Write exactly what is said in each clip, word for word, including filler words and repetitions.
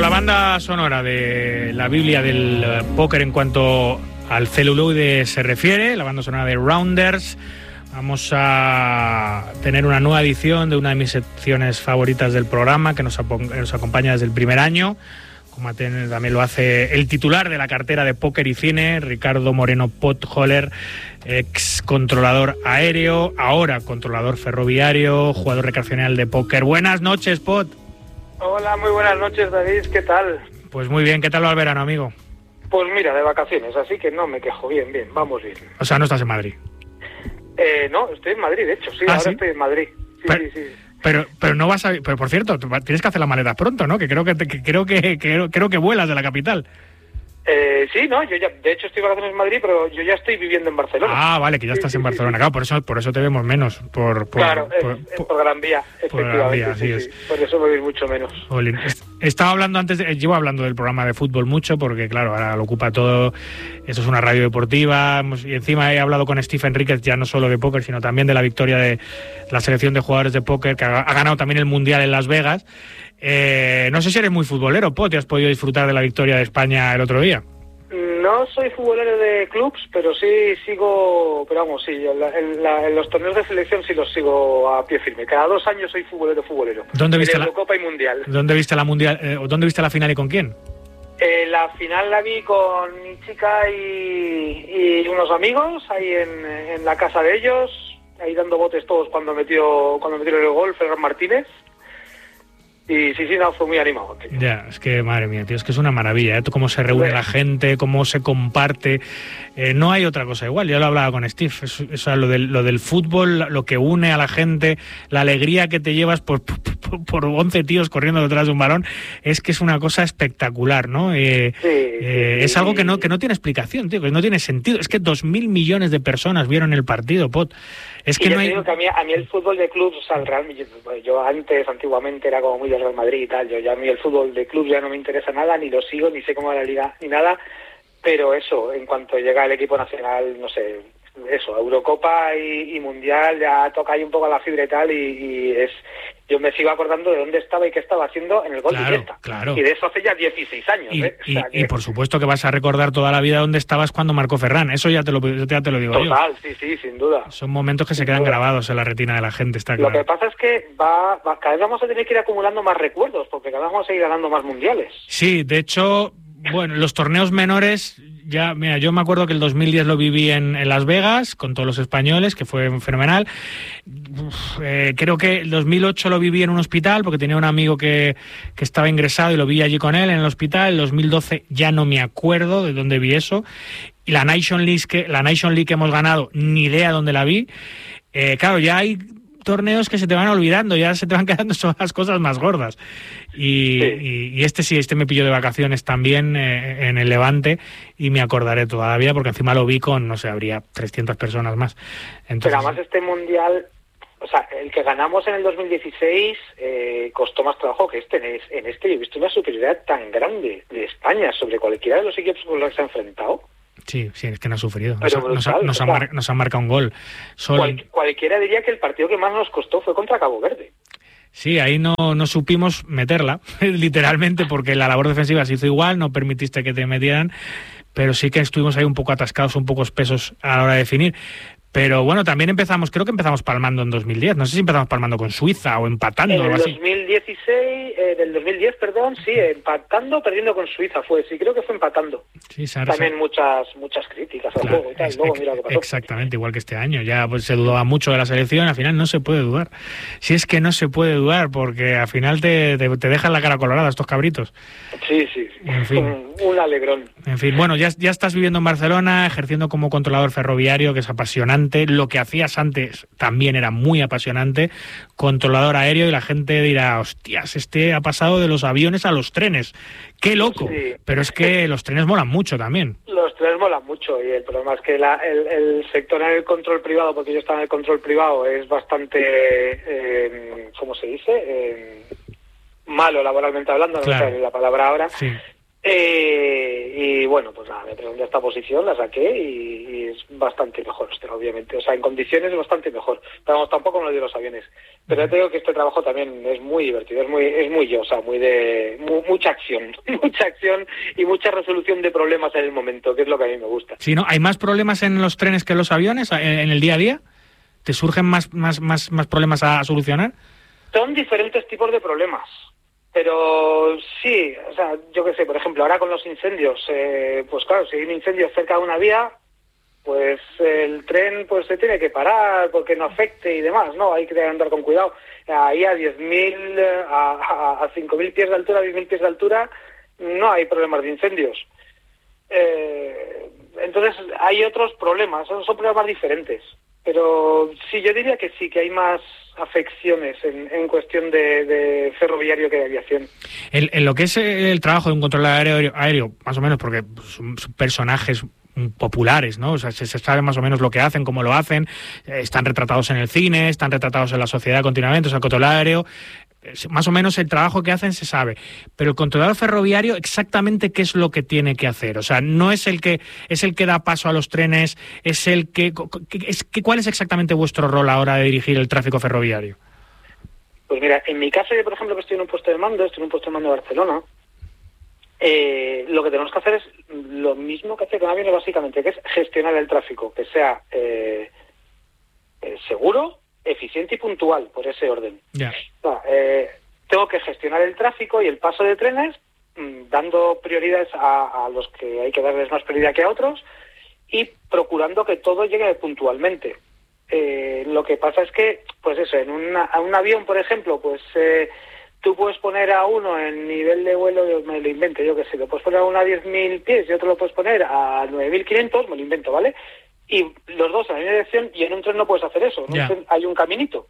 la banda sonora de la Biblia del póker en cuanto al celuloide se refiere, la banda sonora de Rounders. Vamos a tener una nueva edición de una de mis secciones favoritas del programa, que nos, nos acompaña desde el primer año, como también lo hace el titular de la cartera de Póker y Cine, Ricardo Moreno Potholler, ex controlador aéreo, ahora controlador ferroviario, jugador recreacional de póker. Buenas noches, Pot. Hola, muy buenas noches, David, ¿qué tal? Pues muy bien, ¿qué tal va el verano, amigo? Pues mira, de vacaciones, así que no me quejo, bien, bien, vamos bien. O sea, no estás en Madrid. Eh, no, estoy en Madrid, de hecho, sí, ¿Ah, ahora sí? estoy en Madrid. Sí, pero, sí, sí. Pero, pero no vas a... Pero por cierto, tienes que hacer las maletas pronto, ¿no? Que creo que, te, que creo que creo, creo que vuelas de la capital. Eh, sí, no, yo ya, de hecho estoy de vacaciones en Madrid, pero yo ya estoy viviendo en Barcelona. Ah, vale, que ya sí, estás sí, en Barcelona, sí, claro, por eso, por eso te vemos menos. Por, por, claro, por, es, por, es por Gran Vía, por efectivamente, Gran Vía, sí, sí, sí, por eso me veis mucho menos. Olin, estaba hablando antes, de, llevo hablando del programa de fútbol mucho, porque claro, ahora lo ocupa todo, esto es una radio deportiva, y encima he hablado con Steve Enríquez ya no solo de póker, sino también de la victoria de la selección de jugadores de póker, que ha, ha ganado también el Mundial en Las Vegas. Eh, no sé si eres muy futbolero, Po, ¿te has podido disfrutar de la victoria de España el otro día? No soy futbolero de clubs, pero sí sigo, pero vamos, sí, en, la, en, la, en los torneos de selección sí los sigo a pie firme. Cada dos años soy futbolero, futbolero. ¿Dónde viste en la Eurocopa y Mundial? ¿Dónde viste la mundial? Eh, ¿Dónde viste la final y con quién? Eh, la final la vi con mi chica y, y unos amigos ahí en, en la casa de ellos, ahí dando botes todos cuando metió cuando metieron el gol Ferran Martínez. Y sí, sí, no, fue muy animado. Tío. Ya, es que, madre mía, tío, es que es una maravilla, ¿eh? Cómo se reúne la gente, cómo se comparte. Eh, no hay otra cosa igual, yo lo hablaba con Steve, es, o sea, lo del, lo del fútbol, lo que une a la gente, la alegría que te llevas por, por, por once tíos corriendo detrás de un balón, es que es una cosa espectacular, ¿no? Eh, sí, eh, sí, es algo que no, que no tiene explicación, tío, que no tiene sentido. Es que dos mil millones de personas vieron el partido, Pot. Es que y no yo hay... te digo que a mí, a mí el fútbol de clubs, o sea, el Real, yo, yo antes, antiguamente, era como muy del Real Madrid y tal, yo ya a mí el fútbol de clubs ya no me interesa nada, ni lo sigo, ni sé cómo va la liga, ni nada, pero eso, en cuanto llega el equipo nacional, no sé, eso, Eurocopa y, y Mundial, ya toca ahí un poco la fibra y tal, y, y es... Yo me sigo acordando de dónde estaba y qué estaba haciendo en el gol claro, de Iniesta. Claro. Y de eso hace ya dieciséis años. Y, ¿eh? O y, sea, que... y por supuesto que vas a recordar toda la vida dónde estabas cuando marcó Ferran. Eso ya te lo, ya te lo digo Total, yo. Total, sí, sí, sin duda. Son momentos que sin se quedan duda. grabados en la retina de la gente, está claro. Lo que pasa es que va, va, cada vez vamos a tener que ir acumulando más recuerdos, porque cada vez vamos a ir ganando más mundiales. Sí, de hecho, bueno, los torneos menores... Ya, mira, yo me acuerdo que el dos mil diez lo viví en, en Las Vegas con todos los españoles, que fue fenomenal. Uf, eh, creo que el dos mil ocho lo viví en un hospital porque tenía un amigo que, que estaba ingresado y lo vi allí con él en el hospital. El dos mil doce ya no me acuerdo de dónde vi eso. Y la Nation League que, la Nation League que hemos ganado, ni idea dónde la vi. Eh, claro, ya hay torneos que se te van olvidando, ya se te van quedando son las cosas más gordas. Y, sí. y, y este sí, este me pilló de vacaciones también eh, en el Levante y me acordaré todavía porque encima lo vi con, no sé, habría trescientas personas más. Entonces, pero además este mundial, o sea, el que ganamos en el dos mil dieciséis eh, costó más trabajo que este. En este yo he visto una superioridad tan grande de España sobre cualquiera de los equipos con los que se ha enfrentado. Sí, sí, es que no ha sufrido. Nos, brutal, nos, ha, nos, ha mar, nos ha marcado un gol. Sol... Cual, cualquiera diría que el partido que más nos costó fue contra Cabo Verde. Sí, ahí no, no supimos meterla, literalmente, porque la labor defensiva se hizo igual, no permitiste que te metieran, pero sí que estuvimos ahí un poco atascados, un poco espesos a la hora de definir. Pero bueno, también empezamos, creo que empezamos palmando en dos mil diez, no sé si empezamos palmando con Suiza o empatando en o algo el así. dos mil dieciséis, eh, del dos mil diez, perdón, sí, empatando, perdiendo con Suiza fue, sí, creo que fue empatando. Sí, Sarsa. También muchas muchas críticas al claro, juego y tal, es, luego mira lo que pasó. Exactamente, igual que este año, ya pues se dudaba mucho de la selección, al final no se puede dudar. Si es que no se puede dudar, porque al final te, te, te dejan la cara colorada estos cabritos. Sí, sí, en fin. un, un alegrón. En fin, bueno, ya, ya estás viviendo en Barcelona, ejerciendo como controlador ferroviario, que es apasionante, lo que hacías antes también era muy apasionante, controlador aéreo, y la gente dirá, hostias, este ha pasado de los aviones a los trenes, qué loco, sí. Pero es que los trenes molan mucho también. Los trenes molan mucho y el problema es que la, el, el sector en el control privado, porque yo estaba en el control privado, es bastante, eh, ¿cómo se dice? Eh, malo laboralmente hablando, claro. no sé la palabra ahora. Sí. Eh, y bueno, pues nada, me presenté a esta posición, la saqué y, y es bastante mejor, obviamente. O sea, en condiciones es bastante mejor. Pero vamos, tampoco me lo digo los aviones. Pero ya te digo que este trabajo también es muy divertido, es muy es muy yo, o sea, muy de mu, mucha acción, mucha acción y mucha resolución de problemas en el momento, que es lo que a mí me gusta. Sí, ¿no? ¿Hay más problemas en los trenes que en los aviones en, en el día a día? ¿Te surgen más, más, más, más problemas a, a solucionar? Son diferentes tipos de problemas. Pero sí, o sea, yo qué sé, por ejemplo, ahora con los incendios, eh, pues claro, si hay un incendio cerca de una vía, pues el tren pues se tiene que parar porque no afecte y demás, ¿no? Hay que andar con cuidado. Ahí a diez mil, a, a, a cinco mil pies de altura, a diez mil pies de altura, no hay problemas de incendios. Eh, entonces hay otros problemas, son, son problemas diferentes. Pero sí, yo diría que sí, que hay más afecciones en, en cuestión de, de ferroviario que de aviación. En, en lo que es el trabajo de un controlador aéreo, aéreo más o menos, porque son, son personajes populares, ¿no? O sea, se, se sabe más o menos lo que hacen, cómo lo hacen, eh, están retratados en el cine, están retratados en la sociedad continuamente, o sea, el controlador aéreo, eh, más o menos el trabajo que hacen se sabe, pero el controlador ferroviario, exactamente qué es lo que tiene que hacer, o sea, no es el que es el que da paso a los trenes, es el que, es, que ¿cuál es exactamente vuestro rol ahora de dirigir el tráfico ferroviario? Pues mira, en mi caso, yo por ejemplo que estoy en un puesto de mando, estoy en un puesto de mando de Barcelona, Eh, lo que tenemos que hacer es lo mismo que hace con aviones básicamente, que es gestionar el tráfico, que sea eh, eh, seguro, eficiente y puntual, por ese orden. Yeah. O sea, eh, tengo que gestionar el tráfico y el paso de trenes, mmm, dando prioridades a, a los que hay que darles más prioridad que a otros y procurando que todo llegue puntualmente. Eh, lo que pasa es que, pues eso, en una, a un avión, por ejemplo, pues... Eh, tú puedes poner a uno en nivel de vuelo, yo me lo invento, yo que sé, lo puedes poner a uno a diez mil pies y otro lo puedes poner a nueve mil quinientos, me lo invento, ¿vale? Y los dos a la misma dirección, y en un tren no puedes hacer eso, Yeah. ¿no? Hay un caminito.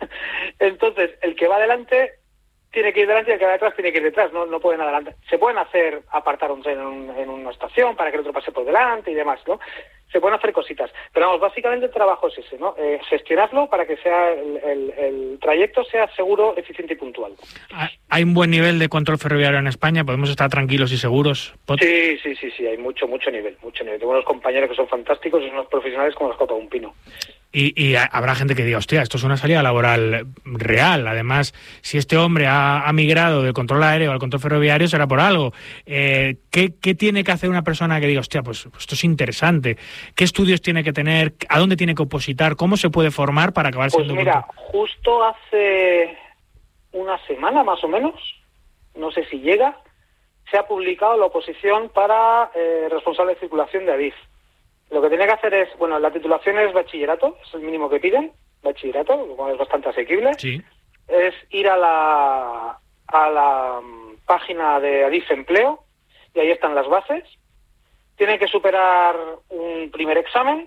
Entonces, el que va adelante tiene que ir delante y el que va detrás tiene que ir detrás, no, no pueden adelante. Se pueden hacer apartar un tren en, un, en una estación para que el otro pase por delante y demás, ¿no? Se pueden hacer cositas. Pero vamos, básicamente el trabajo es ese, ¿no? Eh, gestionarlo para que sea el, el, el trayecto sea seguro, eficiente y puntual. ¿Hay un buen nivel de control ferroviario en España? ¿Podemos estar tranquilos y seguros? ¿Pot? Sí, sí, sí, sí, hay mucho, mucho nivel, mucho nivel. Tengo unos compañeros que son fantásticos y unos profesionales como las copa de un pino. Y, y habrá gente que diga, hostia, esto es una salida laboral real. Además, si este hombre ha, ha migrado del control aéreo al control ferroviario, será por algo. Eh, ¿qué, ¿Qué tiene que hacer una persona que diga, hostia, pues, pues esto es interesante? ¿Qué estudios tiene que tener? ¿A dónde tiene que opositar? ¿Cómo se puede formar para acabar siendo... Pues mira, justo hace una semana más o menos, no sé si llega, se ha publicado la oposición para eh, responsable de circulación de Adif. Lo que tiene que hacer es, bueno, la titulación es bachillerato, es el mínimo que piden, bachillerato, lo cual es bastante asequible. Sí. Es ir a la, a la um, página de Adif Empleo, y ahí están las bases. Tienen que superar un primer examen,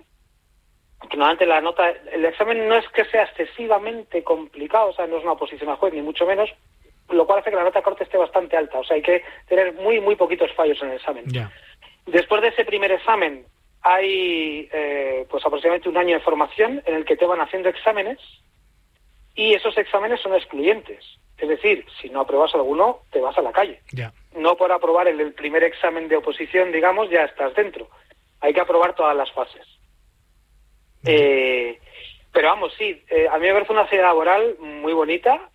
que normalmente la nota, el examen no es que sea excesivamente complicado, o sea, no es una oposición a juez, ni mucho menos, lo cual hace que la nota corte esté bastante alta, o sea, hay que tener muy, muy poquitos fallos en el examen. Yeah. Después de ese primer examen, hay eh, pues aproximadamente un año de formación en el que te van haciendo exámenes y esos exámenes son excluyentes. Es decir, si no apruebas alguno, te vas a la calle. Yeah. No por aprobar el, el primer examen de oposición, digamos, ya estás dentro. Hay que aprobar todas las fases. Mm. Eh, pero vamos, sí, eh, a mí me parece una salida laboral muy bonita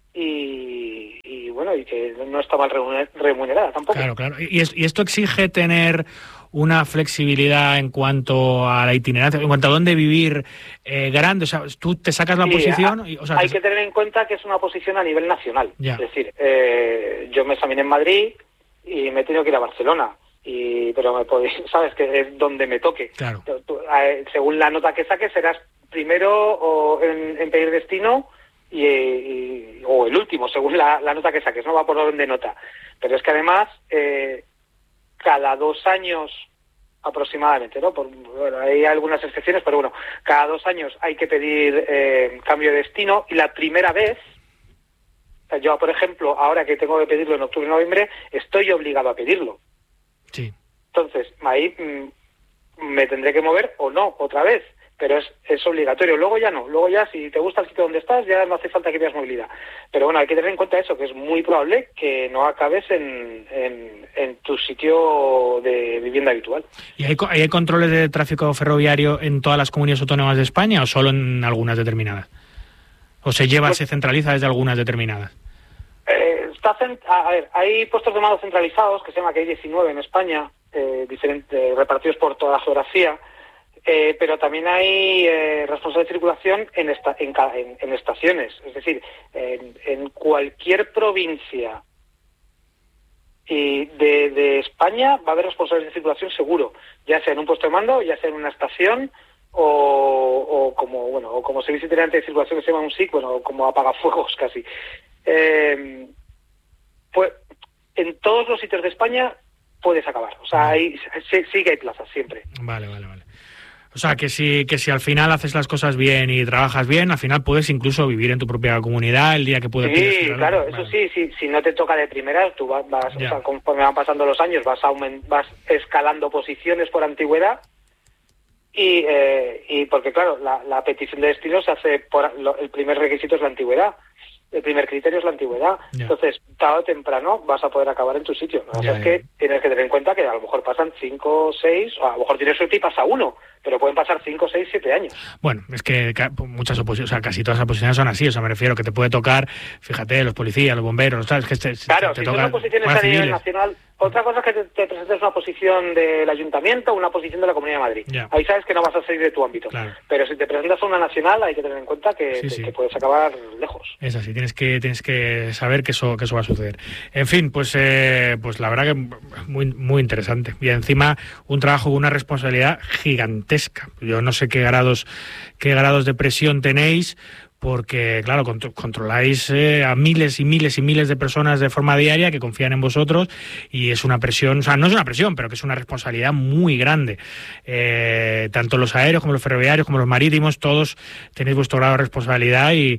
y, y bueno, y que no está mal remunerada tampoco. Claro, claro. Y, es, y esto exige tener una flexibilidad en cuanto a la itinerancia, en cuanto a dónde vivir eh, grande. O sea, tú te sacas la sí, posición... Y, o sea, hay te... que tener en cuenta que es una posición a nivel nacional. Ya. Es decir, eh, yo me examiné en Madrid y me he tenido que ir a Barcelona. Y pero me podéis, sabes que es donde me toque. Claro. Tú, eh, según la nota que saques, serás primero o en, en pedir destino y, y, o el último, según la, la nota que saques. No va por orden de nota. Pero es que además... Eh, cada dos años aproximadamente, ¿no? Por, bueno, hay algunas excepciones, pero bueno, cada dos años hay que pedir eh, cambio de destino y la primera vez, o sea, yo por ejemplo, ahora que tengo que pedirlo en octubre y noviembre, estoy obligado a pedirlo. Sí. Entonces, ahí mmm, me tendré que mover o no, otra vez. pero es, es obligatorio. Luego ya no, luego ya si te gusta el sitio donde estás, ya no hace falta que veas movilidad. Pero bueno, hay que tener en cuenta eso, que es muy probable que no acabes en, en, en tu sitio de vivienda habitual. ¿Y hay, hay controles de tráfico ferroviario en todas las comunidades autónomas de España o solo en algunas determinadas? ¿O se lleva, pues, se centraliza desde algunas determinadas? Eh, está cent- a ver, hay puestos de mando centralizados, que se llama que hay diecinueve en España, eh, diferentes, repartidos por toda la geografía. Eh, pero también hay eh, responsables de circulación en, esta, en, en, en estaciones. Es decir, en, en cualquier provincia y de, de España va a haber responsables de circulación seguro, ya sea en un puesto de mando, ya sea en una estación o, o como bueno o como servicio itinerante de circulación que se llama un S I C, bueno, o como apagafuegos casi. Eh, pues en todos los sitios de España puedes acabar. O sea, hay, sí, sí que hay plazas siempre. Vale, vale, vale. O sea, que si, que si al final haces las cosas bien y trabajas bien, al final puedes incluso vivir en tu propia comunidad el día que puedes. Sí, claro, eso sí, sí, si no te toca de primeras, tú vas, vas o sea, conforme van pasando los años, vas, aument, vas escalando posiciones por antigüedad y, eh, y porque claro, la, la petición de destino se hace por, lo, el primer requisito es la antigüedad. El primer criterio es la antigüedad. Ya. Entonces, tarde o temprano vas a poder acabar en tu sitio. ¿No? O sea, es que tienes que tener en cuenta que a lo mejor pasan cinco, seis, o a lo mejor tienes suerte y pasa uno, pero pueden pasar cinco, seis, siete años. Bueno, es que muchas oposiciones, o sea, casi todas las oposiciones son así. O sea, me refiero que te puede tocar, fíjate, los policías, los bomberos, ¿sabes? Que te, claro, te, si te son oposiciones a nivel nacional, otra cosa es que te, te presentes una posición del ayuntamiento o una posición de la Comunidad de Madrid. Ya. Ahí sabes que no vas a salir de tu ámbito. Claro. Pero si te presentas a una nacional, hay que tener en cuenta que, sí, te, sí. que puedes acabar lejos. Es así, tienes que tienes que saber que eso que eso va a suceder. En fin, pues eh, pues la verdad que muy muy interesante. Y encima un trabajo con una responsabilidad gigantesca. Yo no sé qué grados qué grados de presión tenéis, porque, claro, contro- controláis eh, a miles y miles y miles de personas de forma diaria que confían en vosotros y es una presión, o sea, no es una presión, pero que es una responsabilidad muy grande. Eh, tanto los aéreos como los ferroviarios como los marítimos, todos tenéis vuestro grado de responsabilidad y,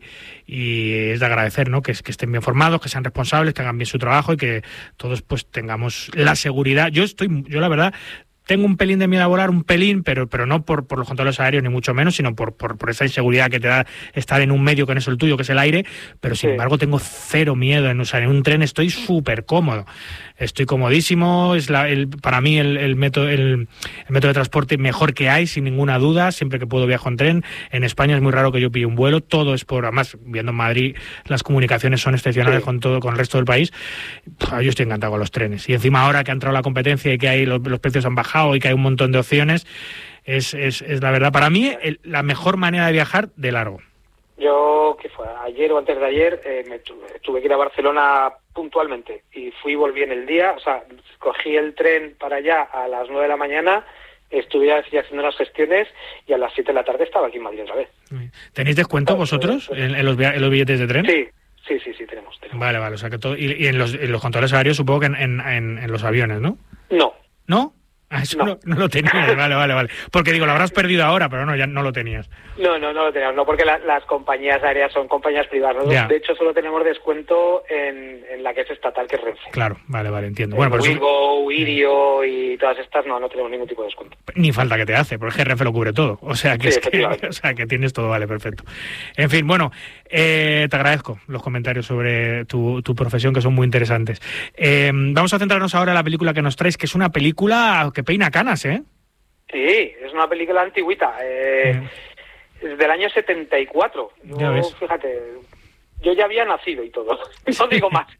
y es de agradecer, ¿no? Que, que estén bien formados, que sean responsables, que hagan bien su trabajo y que todos pues tengamos la seguridad. Yo estoy, yo la verdad... Tengo un pelín de miedo a volar, un pelín, pero pero no por, por los controles aéreos, ni mucho menos, sino por, por, por esa inseguridad que te da estar en un medio que no es el tuyo, que es el aire, pero sin sí. embargo tengo cero miedo. En, o sea, en un tren estoy súper cómodo, estoy comodísimo, es la, el, para mí el, el, método, el, el método de transporte mejor que hay, sin ninguna duda, siempre que puedo viajo en tren. En España es muy raro que yo pille un vuelo, todo es por, además, viendo en Madrid, las comunicaciones son excepcionales sí. con todo, con el resto del país. Yo estoy encantado con los trenes. Y encima ahora que ha entrado la competencia y que hay los, los precios han bajado y que hay un montón de opciones, es, es, es la verdad, para mí, el, la mejor manera de viajar de largo. Yo, que fue ayer o antes de ayer, eh, me tuve, tuve que ir a Barcelona puntualmente y fui y volví en el día, o sea, cogí el tren para allá a las nueve de la mañana, estuve haciendo las gestiones y a las siete de la tarde estaba aquí en Madrid otra vez. ¿Tenéis descuento vosotros en, en, los, en los billetes de tren? Sí. Sí, sí, sí, tenemos. tenemos. Vale, vale, o sea que todo... Y, y en, los, en los controles aéreos supongo que en, en, en, en los aviones, ¿no? No. ¿No? Ah, eso no. no, no lo tenías, vale, vale, vale. Porque digo, lo habrás perdido ahora, pero no, ya no lo tenías. No, no, no lo teníamos, no, porque la, las compañías aéreas son compañías privadas. ¿No? De hecho, solo tenemos descuento en, en la que es estatal, que es Renfe. Claro, vale, vale, entiendo. Bueno, por Wigo, eso... Irio y todas estas, no, no tenemos ningún tipo de descuento. Ni falta que te hace, porque Renfe lo cubre todo. O sea, que, sí, es que, o sea, que tienes todo, vale, perfecto. En fin, bueno, eh, te agradezco los comentarios sobre tu, tu profesión, que son muy interesantes. Eh, vamos a centrarnos ahora en la película que nos traes, que es una película que peina canas, ¿eh? Sí, es una película antigüita, eh, mm. es del año setenta y cuatro. Yo, fíjate, yo ya había nacido y todo, no digo más.